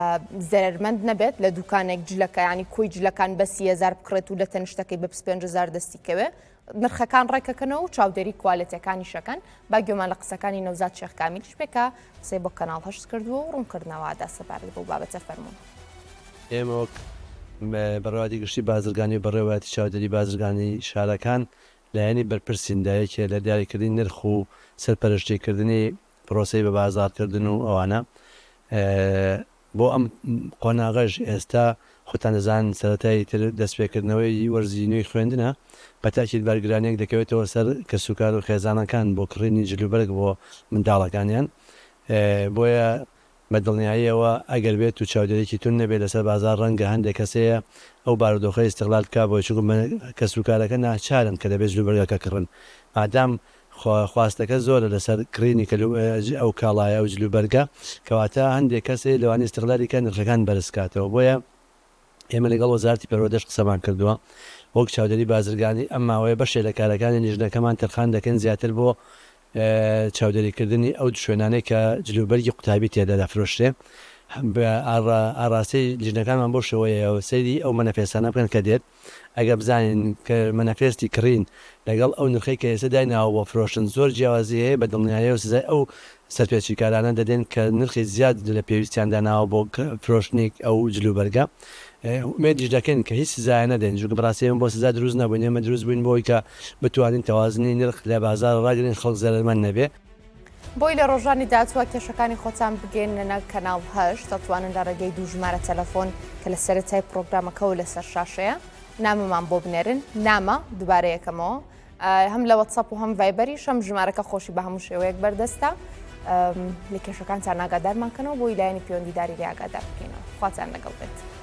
زەرمەند نەبێت لە دوکانێک جلەکە ینی کۆی جلەکان بە 30,000 بکڕێت و لە تەنیشتەکەی بە 5,000 دەستیکەوێ نرخەکان ڕێکەکەنەوە و چاودێری کوالەتەکانی شەکەن با گوێمان لە قسەکانی نەوزاد شێخ کامیلیش بێکە قسەی بۆ کەناڵ هەشت کردووە و ڕوونکردنەوەدا سەبارەت بۆ بابەتە فەرموون. ئێمە بەڕێوەتی گشتی بازرگانی و بەڕێوەتی چاودێری بازرگانی شارەکان لایەنی بەرپرسیندایەکێ لە دیاریکردنی نرخ و سەرپەرشتیکردنی پرۆسی بە بازارکردن و ئەوانە بۆ ئەم قۆناغەش ئێستا خۆتان دەزان سەرەتایی تر دەستپێکردنەوەی وەرزی نوێی خوێندنە بەتاکید بەرگرانێک دەکەوێتەوە سەر کەسوکار و خێزانەکان بۆ کڕینی جلوبەرگ بۆ منداڵەکانیان بۆیە بە دڵنیاییەوە ئەگەر بێت و چاودێرێکی تون نەبێت لەسەر بازار ڕەنگە هەندێک کەسەیە ئەو بارودۆخی استقلال بکە بۆ چوو کەسوکارەکە ناچارن کە دەبێت جلوبەرگەکە کڕن ئادام خواستەکە زۆرە لەسەر کڕینی ئەو کاڵایە و جلوبەرگە کەواتە هەندێک کەسێ لەوانی استقلالی کە نرخەکان بەرزکاتەوە بۆیە ئێمە لەگەڵ وەزارەتی پەروەردەش قسەمان کردووە وەک چاودێری بازرگانی ئەم ماوەیە بەشێ لە کارەکانی نیژنەکەمان تەرخان دەکەن زیاتر بۆ چاودێریکردنی ئەو شوێنانەی کە جلوبەرگی قوتابی تێدا دەفرۆشتێ ئاڕاستی لیژنەکانمان بۆ شەوەیە سەیری ئەو مەنەفێسانە بکەن کە دێت ئەگە بزانین کە مەنەفێستی کڕین لەگەڵ ئەو نرخی کە ئێستا دایناوە بۆ فرۆشتن زۆر جیاوازی هەیە بە دڵنیاییەوە سزای ئەو سەرپێچی کارانە دەدەن کە نرخی زیاد لە پێویستیان داناوە بۆ فرۆشتنی ئەو جلوبەرگە مێدیش دەکەن کە هیچ سزای نەدەن چونکە بەڕاستیەوە بۆ سزا دروست نەبووین ئێمە دروست بووین بۆی کە بتوانین تەوازنی نرخ لە بازار ڕاگرین خەڵک زەرمەند نەبێ بۆی لە ڕۆژانی داچوە کێشەکانی خۆتان بگەین لەنە کەناڵ هەشت دەتوانن لە ڕێگەی دوو ژمارە تەلەفۆن کە لە سەرەتای پرۆگرامەکە و لەسەر شاشەیە نامەمان بۆ بنێرن نامە دووبارە یەکەمەوە هەم لە وەتسەپ و هەم ڤایبەری شەم ژمارەکە خۆشی بە هەموو شێوەیەک بەردەستە لە کێشەکانتان ئاگادارمانکەنەوە بۆی لایەنی پەیوەندیداری لێ ئاگادار بکەینەوە خواتان لەگەڵ بێت.